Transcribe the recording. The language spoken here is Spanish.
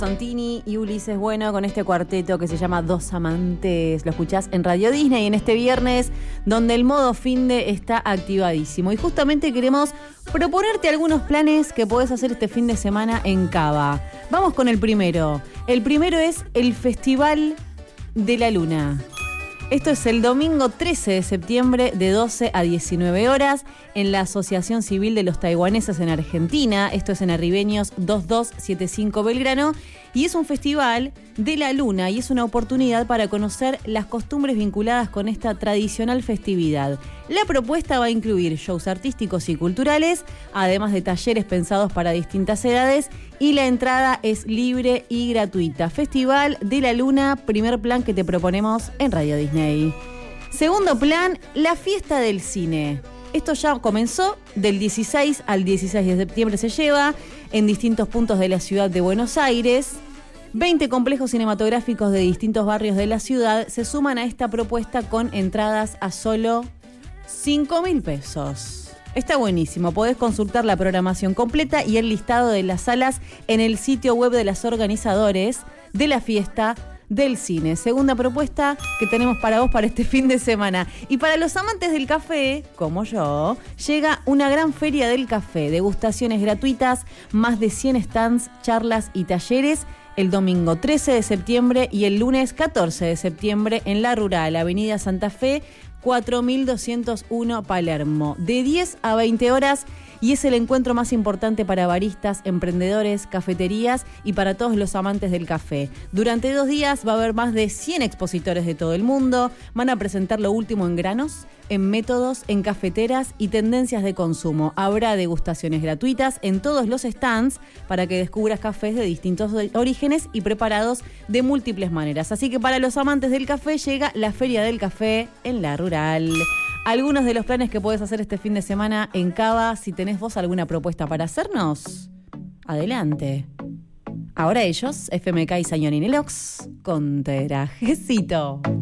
Santini y Ulises Bueno con este cuarteto que se llama Dos Amantes. Lo escuchás en Radio Disney en este viernes, donde el modo finde está activadísimo. Y justamente queremos proponerte algunos planes que podés hacer este fin de semana en Cava. Vamos con el primero. El primero es el Festival de la Luna. Esto es el domingo 13 de septiembre de 12 a 19 horas en la Asociación Civil de los Taiwaneses en Argentina. Esto es en Arribeños 2275 Belgrano. Y es un festival de la luna y es una oportunidad para conocer las costumbres vinculadas con esta tradicional festividad. La propuesta va a incluir shows artísticos y culturales, además de talleres pensados para distintas edades, y la entrada es libre y gratuita. Festival de la Luna, primer plan que te proponemos en Radio Disney. Segundo plan, la fiesta del cine. Esto ya comenzó, del 16 al 16 de septiembre se lleva en distintos puntos de la ciudad de Buenos Aires. 20 complejos cinematográficos de distintos barrios de la ciudad se suman a esta propuesta con entradas a solo 5.000 pesos. Está buenísimo, podés consultar la programación completa y el listado de las salas en el sitio web de los organizadores de la fiesta del cine. Segunda propuesta que tenemos para vos para este fin de semana. Y para los amantes del café, como yo, llega una gran feria del café, degustaciones gratuitas, más de 100 stands, charlas y talleres, el domingo 13 de septiembre y el lunes 14 de septiembre en La Rural, Avenida Santa Fe, 4201 Palermo, de 10 a 20 horas. Y es el encuentro más importante para baristas, emprendedores, cafeterías y para todos los amantes del café. Durante 2 días va a haber más de 100 expositores de todo el mundo. Van a presentar lo último en granos, en métodos, en cafeteras y tendencias de consumo. Habrá degustaciones gratuitas en todos los stands para que descubras cafés de distintos orígenes y preparados de múltiples maneras. Así que para los amantes del café llega la Feria del Café en La Rural. Algunos de los planes que podés hacer este fin de semana en Cava. Si tenés vos alguna propuesta para hacernos, adelante. Ahora ellos, FMK y Sañón y Nelox, con Trajecito.